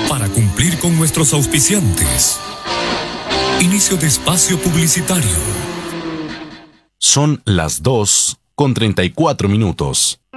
para cumplir con nuestros auspiciantes. Inicio de espacio publicitario. Son las 2:34.